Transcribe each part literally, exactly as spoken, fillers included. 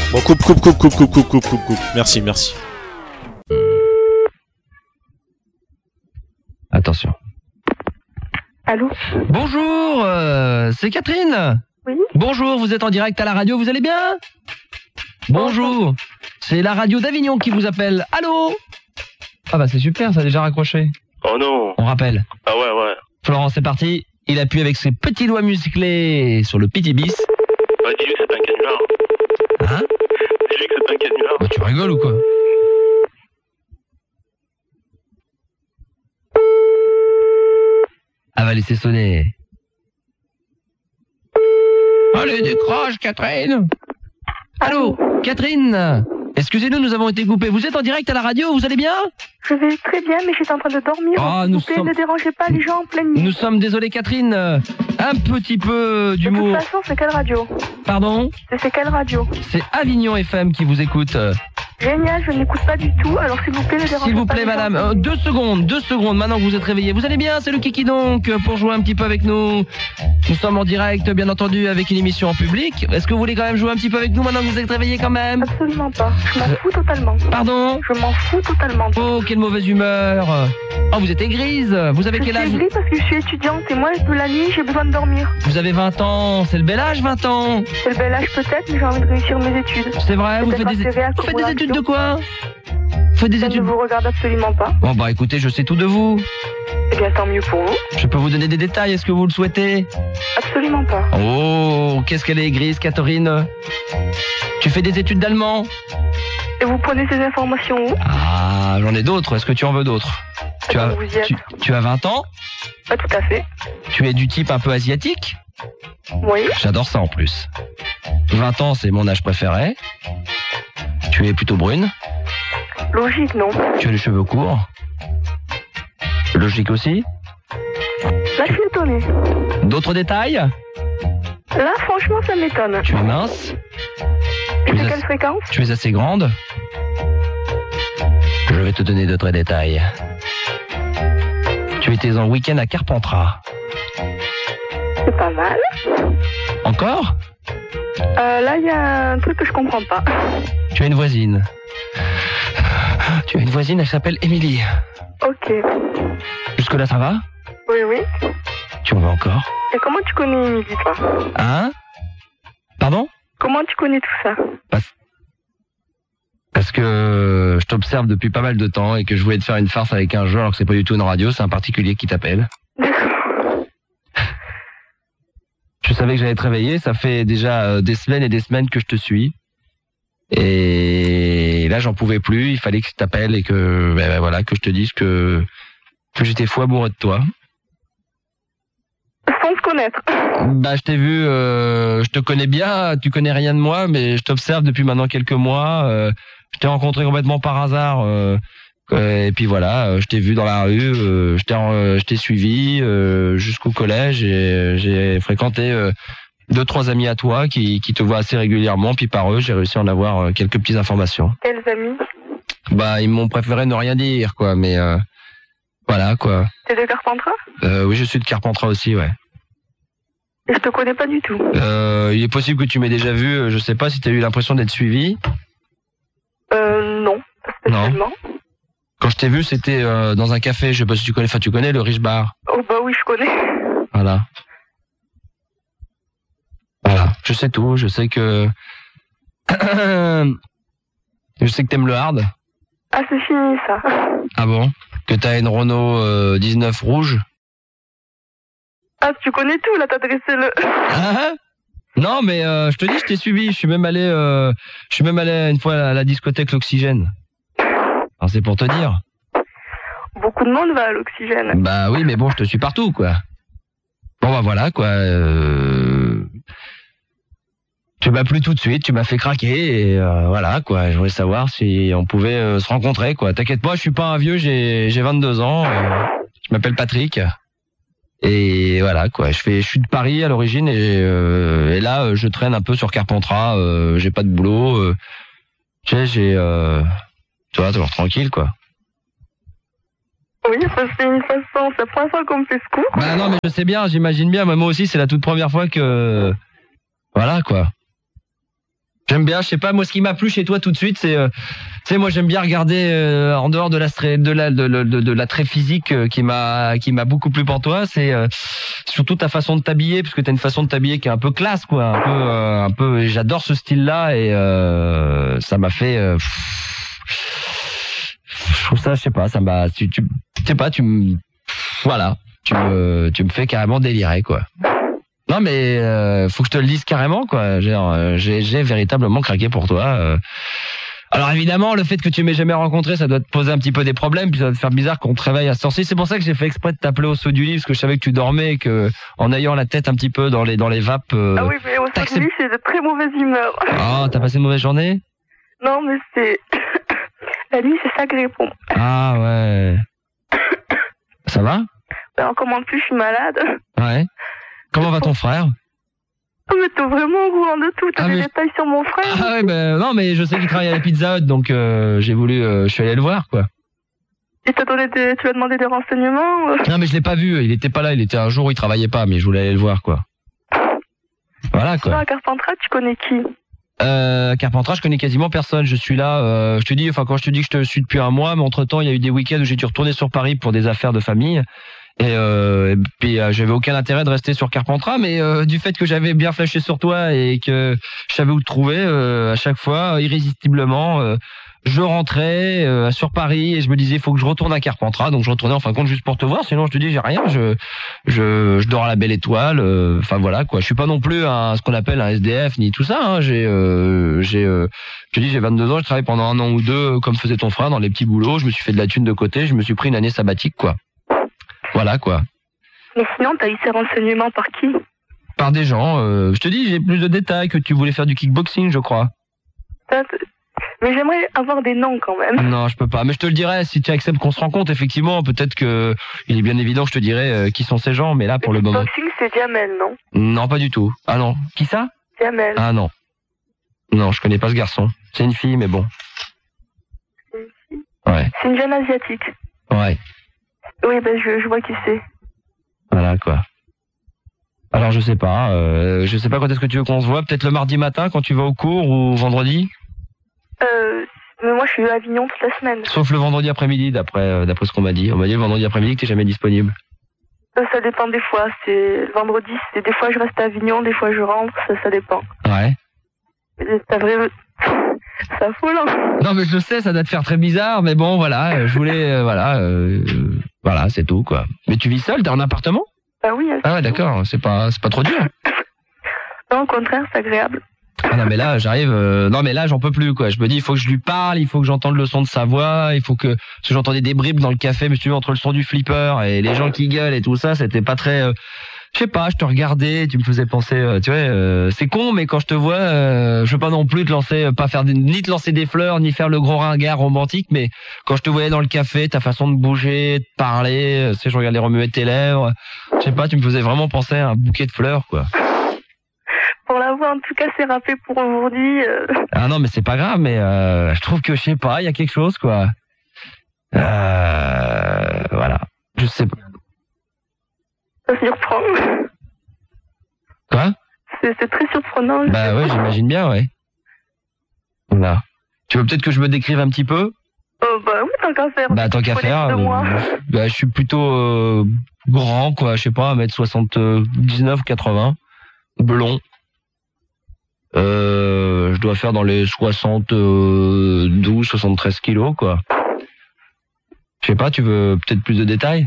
Bon, coupe, coupe, coupe, coupe, coupe, coupe, coupe, coupe, coupe. Merci, merci. Attention. Allô ? Bonjour, euh, c'est Catherine. Oui. Bonjour, vous êtes en direct à la radio, vous allez bien ? Bonjour, c'est la radio d'Avignon qui vous appelle. Allô ? Ah bah c'est super, ça a déjà raccroché. Oh non. On rappelle. Ah ouais, ouais. Florent, c'est parti. Il appuie avec ses petits doigts musclés sur le petit bis. Bah dis-lui que c'est pas un canular. Hein ? Dis-lui que c'est pas un canular. Bah tu rigoles ou quoi ? Elle va laisser sonner. Allez, décroche, Catherine. Allô, Catherine. Excusez-nous, nous avons été coupés. Vous êtes en direct à la radio, vous allez bien ? Je vais très bien, mais j'étais en train de dormir. Ah, S'il nous vous plaît, sommes- ne dérangez pas les gens en pleine nuit. Nous sommes désolés, Catherine. Un petit peu De d'humour. toute façon, c'est quelle radio ? Pardon ? C'est c'est quelle radio ? C'est Avignon F M qui vous écoute. Génial, je n'écoute pas du tout, alors s'il vous plaît, ne dérangez pas. S'il vous plaît, les gens. madame, euh, deux secondes, deux secondes, maintenant que vous êtes réveillés. Vous allez bien, c'est le Kiki donc, euh, pour jouer un petit peu avec nous. Nous sommes en direct, bien entendu, avec une émission en public. Est-ce que vous voulez quand même jouer un petit peu avec nous maintenant que vous êtes réveillés quand même ? Absolument pas. Je m'en fous totalement. Pardon ? Je m'en fous totalement. Oh, quelle mauvaise humeur. Oh, vous êtes grise. Vous avez Je quel suis âge ? aigrie parce que je suis étudiante et moi, de la nuit, j'ai besoin de dormir. Vous avez vingt ans. C'est le bel âge, vingt ans. C'est le bel âge peut-être, mais j'ai envie de réussir mes études. C'est vrai, vous Peut-être faites des, intérêt à vous faites des corroboration. études de quoi ? Vous faites des Ça ne études... vous regarde absolument pas. Bon, bah écoutez, je sais tout de vous. Eh bien, tant mieux pour vous. Je peux vous donner des détails, est-ce que vous le souhaitez ? Absolument pas. Oh, qu'est-ce qu'elle est grise, Catherine. Tu fais des études d'allemand ? Et vous prenez ces informations où ? Ah, j'en ai d'autres, est-ce que tu en veux d'autres ? tu as, Vous y êtes. tu, tu as vingt ans ? Pas tout à fait. Tu es du type un peu asiatique ? Oui. J'adore ça en plus. vingt ans, c'est mon âge préféré. Tu es plutôt brune. Logique, non. Tu as les cheveux courts. Logique aussi. Là, je suis étonnée. D'autres détails ? Là, franchement, ça m'étonne. Tu es mince. Et Tu es, c'est assez, quelle fréquence ? tu es assez grande. Je vais te donner d'autres détails. Tu étais en week-end à Carpentras. C'est pas mal. Encore ? Euh, là, il y a un truc que je comprends pas. Tu as une voisine. Tu as une voisine, elle s'appelle Émilie. Ok. Jusque-là, ça va ? Oui, oui. Tu en veux encore ? Et comment tu connais Émilie, toi ? Hein ? Pardon ? Comment tu connais tout ça ? Parce... Parce que je t'observe depuis pas mal de temps et que je voulais te faire une farce avec un jeu alors que c'est pas du tout une radio, c'est un particulier qui t'appelle. Je savais que j'allais te réveiller, ça fait déjà euh, des semaines et des semaines que je te suis. Et là, j'en pouvais plus, il fallait que je t'appelle et que, ben, ben, voilà, que je te dise que, que j'étais fou amoureux de toi. Sans se connaître. Bah, je t'ai vu, euh, je te connais bien, tu connais rien de moi, mais je t'observe depuis maintenant quelques mois. Euh, je t'ai rencontré complètement par hasard. Euh, euh, et puis voilà, euh, je t'ai vu dans la rue, euh, je t'ai, euh, je t'ai suivi euh, jusqu'au collège et j'ai fréquenté euh, deux trois amis à toi qui, qui te voient assez régulièrement. Puis par eux, j'ai réussi à en avoir euh, quelques petites informations. Quels amis ? Bah, ils m'ont préféré ne rien dire, quoi. Mais euh, voilà, quoi. T'es de Carpentras ? Euh, oui, je suis de Carpentras aussi, ouais. Et je te connais pas du tout. Euh, il est possible que tu m'aies déjà vu. Je sais pas si tu as eu l'impression d'être suivi. Euh, non. Pas spécialement. Quand je t'ai vu, c'était euh, dans un café. Je sais pas si tu connais. Enfin, tu connais le Rich Bar. Oh, bah oui, je connais. Voilà. Voilà. Je sais tout. Je sais que. je sais que t'aimes le hard. Ah, c'est fini, ça. Ah bon? Que t'as une Renault euh, dix-neuf rouge. Ah, tu connais tout, là, t'as dressé le... Ah, non, mais euh, je te dis, je t'ai suivi. Je suis même allé, euh, je suis même allé une fois à la discothèque L'Oxygène. Alors c'est pour te dire. Beaucoup de monde va à l'Oxygène. Bah oui, mais bon, je te suis partout, quoi. Bon bah voilà, quoi. Euh... Tu m'as plu tout de suite, tu m'as fait craquer, et euh, voilà, quoi. Je voulais savoir si on pouvait euh, se rencontrer, quoi. T'inquiète pas, je suis pas un vieux, j'ai j'ai vingt-deux ans. Euh, je m'appelle Patrick. Et voilà, quoi. Je fais, je suis de Paris à l'origine, et, euh, et là, je traîne un peu sur Carpentras. Euh, j'ai pas de boulot. Euh, tu sais, j'ai, euh, tu vois, toujours tranquille, quoi. Oui, ça c'est une façon, c'est la première fois qu'on me fait ce coup. Bah non, mais je sais bien, j'imagine bien. Moi aussi, c'est la toute première fois que, voilà, quoi. J'aime bien, je sais pas, moi ce qui m'a plu chez toi tout de suite, c'est, euh, tu sais, moi j'aime bien regarder euh, en dehors de la de la de, de, de, de l'attrait physique euh, qui m'a qui m'a beaucoup plu pour toi, c'est euh, surtout ta façon de t'habiller, parce que t'as une façon de t'habiller qui est un peu classe, quoi, un peu euh, un peu. J'adore ce style-là et euh, ça m'a fait. Euh, je trouve ça, je sais pas, ça m'a, tu, tu, je sais pas, tu me, voilà, tu me, tu me fais carrément délirer, quoi. Non mais euh, faut que je te le dise carrément, quoi. Genre, j'ai, j'ai véritablement craqué pour toi. Euh. Alors évidemment, le fait que tu m'aies jamais rencontré, ça doit te poser un petit peu des problèmes, puis ça doit te faire bizarre qu'on te réveille à ce temps-ci. C'est pour ça que j'ai fait exprès de t'appeler au saut du lit, parce que je savais que tu dormais, et que en ayant la tête un petit peu dans les dans les vapes. Euh, ah oui, mais au saut du lit, c'est de très mauvaise humeur. Ah, t'as passé une mauvaise journée? Non, mais c'est la nuit, c'est sacré pour moi. Ah ouais. Ça va? Ben, en commande plus, je suis malade. Ouais. Comment va ton frère? Oh, mais t'es vraiment au courant de tout, t'as ah, des mais... détails sur mon frère. Ah ouais, ben non, mais je sais qu'il travaille à la Pizza Hut, donc euh, j'ai voulu, euh, je suis allé le voir, quoi. Et t'as donné des... tu lui as demandé des renseignements? Non, mais je l'ai pas vu, il était pas là, il était un jour où il travaillait pas, mais je voulais aller le voir, quoi. Voilà, quoi. Non, à Carpentras, tu connais qui? Euh, Carpentras, je connais quasiment personne. Je suis là, euh, je te dis, enfin quand je te dis que je te suis depuis un mois, mais entre temps il y a eu des week-ends où j'ai dû retourner sur Paris pour des affaires de famille. Et, euh, et puis euh, j'avais aucun intérêt de rester sur Carpentras, mais euh, du fait que j'avais bien flashé sur toi et que je savais où te trouver, euh, à chaque fois, irrésistiblement, euh, je rentrais euh, sur Paris et je me disais il faut que je retourne à Carpentras, donc je retournais en fin de compte juste pour te voir. Sinon je te dis j'ai rien, je je, je dors à la belle étoile. Enfin euh, voilà quoi. Je suis pas non plus un ce qu'on appelle un S D F ni tout ça. Hein. J'ai euh, j'ai euh, je te dis j'ai vingt-deux ans, je travaille pendant un an ou deux comme faisait ton frère dans les petits boulots. Je me suis fait de la thune de côté, je me suis pris une année sabbatique quoi. Voilà quoi. Mais sinon, t'as eu ces renseignements par qui? Par des gens. Euh, je te dis, j'ai plus de détails que tu voulais faire du kickboxing, je crois. Mais j'aimerais avoir des noms quand même. Non, je peux pas. Mais je te le dirai si tu acceptes qu'on se rencontre. Effectivement, peut-être que il est bien évident que je te dirai euh, qui sont ces gens. Mais là, pour le, le moment. Kickboxing, c'est Jamel, non? Non, pas du tout. Ah non. Qui ça? Jamel. Ah non. Non, je connais pas ce garçon. C'est une fille, mais bon. C'est une fille? Ouais. C'est une jeune asiatique. Ouais. Oui, ben je, je vois qui c'est. Voilà quoi. Alors je sais pas, euh, je sais pas quand est-ce que tu veux qu'on se voit, peut-être le mardi matin quand tu vas au cours ou vendredi. Euh, mais moi je suis à Avignon toute la semaine. Sauf le vendredi après-midi, d'après euh, d'après ce qu'on m'a dit. On m'a dit le vendredi après-midi que t'es jamais disponible. Euh, ça dépend des fois. C'est le vendredi, c'est des fois je reste à Avignon, des fois je rentre, ça, ça dépend. Ouais. C'est vrai. C'est affolant. Non mais je le sais, ça doit te faire très bizarre, mais bon voilà, je voulais, euh, voilà, euh, voilà, c'est tout quoi. Mais tu vis seul, t'es en appartement? Ah oui. Ah ouais d'accord, c'est pas, c'est pas trop dur. Non au contraire, c'est agréable. Ah non mais là j'arrive, euh, non mais là j'en peux plus quoi. Je me dis il faut que je lui parle, il faut que j'entende le son de sa voix, il faut que, parce que j'entendais des bribes dans le café, mais si tu veux entre le son du flipper et les gens qui gueulent et tout ça, c'était pas très. Euh, Je sais pas, je te regardais, tu me faisais penser, euh, tu vois, euh, c'est con, mais quand je te vois, euh, je veux pas non plus te lancer, pas faire des, ni te lancer des fleurs, ni faire le gros ringard romantique, mais quand je te voyais dans le café, ta façon de bouger, de parler, euh, tu sais, je regardais remuer tes lèvres, je sais pas, tu me faisais vraiment penser à un bouquet de fleurs, quoi. Pour la voix, en tout cas, c'est râpé pour aujourd'hui. Euh... Ah non, mais c'est pas grave, mais euh, je trouve que, je sais pas, il y a quelque chose, quoi. Euh, voilà, je sais pas. Ça surprend. Quoi? C'est, c'est très surprenant. Bah ouais, j'imagine bien, ouais. Voilà. Tu veux peut-être que je me décrive un petit peu? Oh bah oui, tant qu'à faire. Bah tant qu'à faire. De moi. Euh, bah je suis plutôt euh, grand, quoi. Je sais pas, un mètre soixante-dix-neuf, quatre-vingts, blond. Euh, je dois faire dans les soixante-douze, soixante-treize kilos, quoi. Je sais pas, tu veux peut-être plus de détails?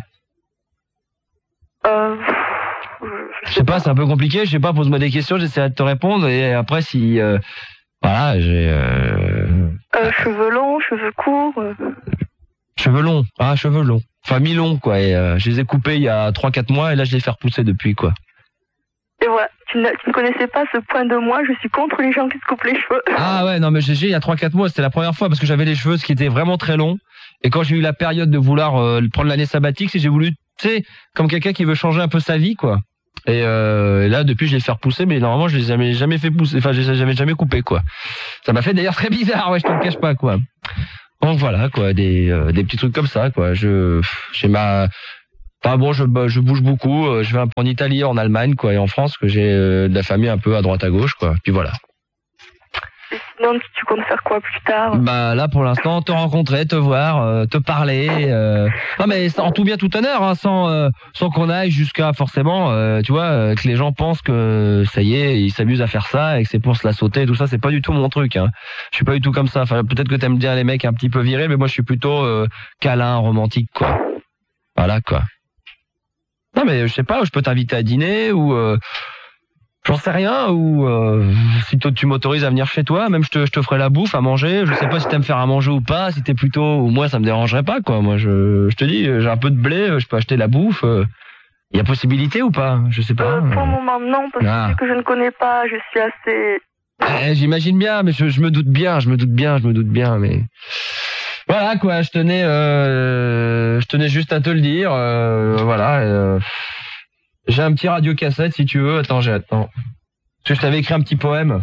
Euh, je sais pas, c'est un peu compliqué. Je sais pas, pose-moi des questions, j'essaierai de te répondre. Et après, si euh, voilà, j'ai euh... Euh, cheveux longs, cheveux courts. Euh... Cheveux longs, ah cheveux longs, enfin mi-longs quoi. Et, euh, je les ai coupés il y a trois quatre mois et là je les fais repousser depuis quoi. Et voilà, tu ne, tu ne connaissais pas ce point de moi. Je suis contre les gens qui se coupent les cheveux. Ah ouais, non mais G G, il y a trois quatre mois, c'était la première fois parce que j'avais les cheveux qui étaient vraiment très longs. Et quand j'ai eu la période de vouloir euh, prendre l'année sabbatique, c'est j'ai voulu, tu sais, comme quelqu'un qui veut changer un peu sa vie, quoi. Et, euh, et là, depuis, je les fais repousser, mais normalement, je les ai jamais, jamais fait pousser. Enfin, je les ai jamais, jamais coupés, quoi. Ça m'a fait d'ailleurs très bizarre, ouais, je te le cache pas, quoi. Donc voilà, quoi, des, euh, des petits trucs comme ça, quoi. Je, j'ai ma, enfin bon, je, je bouge beaucoup. Je vais un peu en Italie, en Allemagne, quoi, et en France, que j'ai euh, de la famille un peu à droite à gauche, quoi. Puis voilà. Et sinon, tu, tu comptes faire quoi plus tard? Bah là pour l'instant te rencontrer, te voir, euh, te parler. Euh... Non mais en tout bien tout honneur, hein, sans euh, sans qu'on aille jusqu'à forcément, euh, tu vois, euh, que les gens pensent que ça y est, ils s'amusent à faire ça et que c'est pour se la sauter et tout ça. C'est pas du tout mon truc. Hein. Je suis pas du tout comme ça. Enfin peut-être que t'aimes bien les mecs un petit peu virés, mais moi je suis plutôt euh, câlin, romantique quoi. Voilà quoi. Non mais je sais pas, je peux t'inviter à dîner ou. Euh... J'en sais rien, ou euh, si toi tu m'autorises à venir chez toi, même je te, je te ferai la bouffe à manger. Je sais pas si t'aimes faire à manger ou pas, si t'es plutôt, ou moi ça me dérangerait pas quoi. Moi je, je te dis, j'ai un peu de blé, je peux acheter la bouffe. Il y a possibilité ou pas? Je sais pas. Euh, pour le moment non, parce Ah. que vu que je ne connais pas, je suis assez... Eh, j'imagine bien, mais je, je me doute bien, je me doute bien, je me doute bien, mais voilà quoi. Je tenais, euh, je tenais juste à te le dire. Euh, voilà. Euh... J'ai un petit radiocassette si tu veux. Attends, j'ai attends. Parce que je t'avais écrit un petit poème.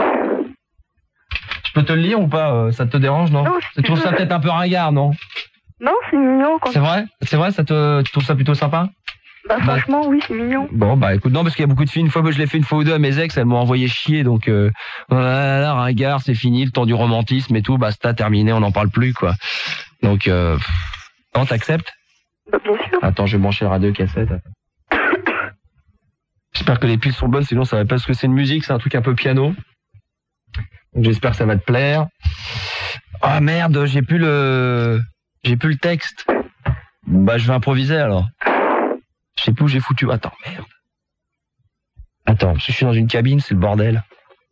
Je peux te le lire ou pas? Ça te dérange, non? Non, si Tu tu trouves veux. ça peut-être un peu ringard, non? Non, c'est mignon. Quand... C'est vrai? C'est vrai, ça te, tu trouves ça plutôt sympa? Bah, franchement, oui, c'est mignon. Bon, bah écoute, non, parce qu'il y a beaucoup de filles. Une fois que je l'ai fait une fois ou deux à mes ex, elles m'ont envoyé chier, donc euh, là, là, ringard, c'est fini, le temps du romantisme et tout, basta, terminé, on n'en parle plus, quoi. Donc, euh, non, t'acceptes? Bah, bien sûr. Attends, je vais brancher le radiocassette. Attends. J'espère que les piles sont bonnes, sinon ça va pas, parce que c'est une musique, c'est un truc un peu piano. Donc j'espère que ça va te plaire. Ah merde, j'ai plus le, j'ai plus le texte. Bah je vais improviser alors. Je sais plus où j'ai foutu. Attends, merde. Attends, parce que je suis dans une cabine, c'est le bordel.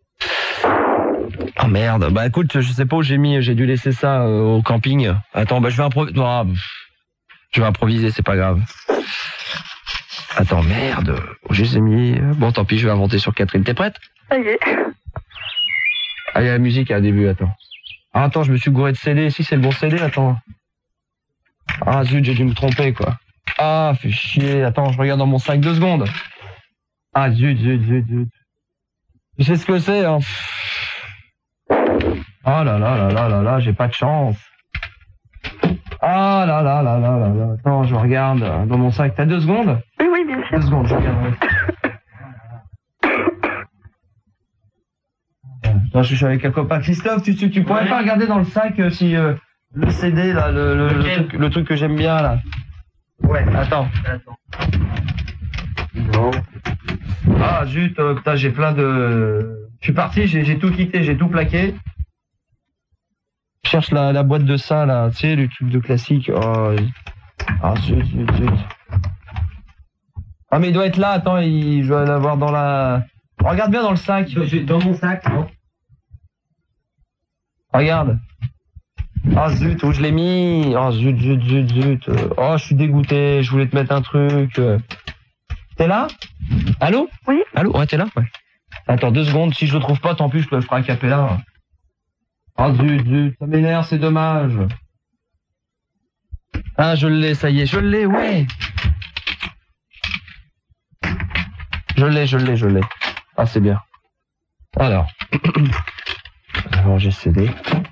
Ah merde. Bah écoute, je sais pas où j'ai mis, j'ai dû laisser ça euh, au camping. Attends, bah je vais improviser. Ah, je vais improviser, c'est pas grave. Attends, merde. Je les ai mis. Bon, tant pis, je vais inventer sur Catherine. T'es prête? Ça y est. Ah, il y a la musique à début, attends. Ah, attends, je me suis gouré de C D. Si, c'est le bon C D, attends. Ah, zut, j'ai dû me tromper, quoi. Ah, fais chier. Attends, je regarde dans mon sac deux secondes. Ah, zut, zut, zut, zut. Tu sais ce que c'est, hein? Oh là là là là là là, j'ai pas de chance. Ah là là là là là là. Attends, je regarde dans mon sac. T'as deux secondes? Oui, oui, bien sûr. Deux secondes, je regarde. Attends, je suis avec un copain. Christophe, tu, tu, tu pourrais Ouais. pas regarder dans le sac euh, si euh, le C D, là, le, le, le, truc, le truc que j'aime bien, là. Ouais. Attends. Attends. Non. Ah, zut, euh, putain, j'ai plein de... Je suis parti, j'ai j'ai tout quitté, j'ai tout plaqué. Je cherche la, la boîte de ça, là, tu sais, le truc de classique. Oh, ah, zut, zut, zut. Ah, mais il doit être là, attends, il... je dois l'avoir dans la... Regarde bien dans le sac. Dans mon sac, non? Regarde. Ah, zut, où je l'ai mis? Oh, zut, zut, zut, zut. Oh, je suis dégoûté, je voulais te mettre un truc. T'es là? Allô? Oui. Allô? Ouais, t'es là? Ouais. Attends, deux secondes, si je le trouve pas, tant pis, je te le ferai un capella. Ah, zut, zut, ça m'énerve, c'est dommage. Ah, je l'ai, ça y est, je l'ai, ouais. Je l'ai, je l'ai, je l'ai. Ah, c'est bien. Alors. Alors, j'ai C D.